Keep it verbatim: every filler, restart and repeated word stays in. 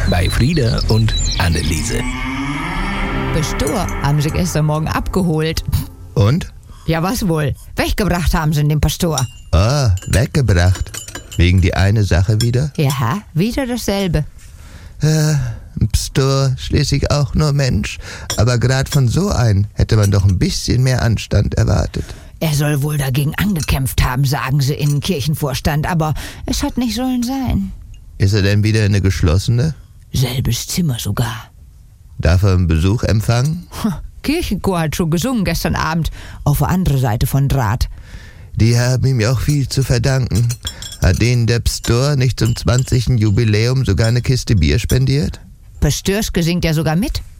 bei Frieda und Anneliese. Pastor haben sie gestern Morgen abgeholt. Und? Ja, was wohl? Weggebracht haben sie den Pastor. Ah, weggebracht. Wegen die eine Sache wieder? Ja, wieder dasselbe. Äh, ein Pastor, schließlich auch nur Mensch. Aber gerade von so einem hätte man doch ein bisschen mehr Anstand erwartet. Er soll wohl dagegen angekämpft haben, sagen sie in den Kirchenvorstand, aber es hat nicht sollen sein. Ist er denn wieder eine geschlossene? Selbes Zimmer sogar. Darf er einen Besuch empfangen? Kirchenchor hat schon gesungen gestern Abend, auf der anderen Seite von Draht. Die haben ihm ja auch viel zu verdanken. Hat denen der Pastor nicht zum zwanzigsten Jubiläum sogar eine Kiste Bier spendiert? Pastörske singt ja sogar mit.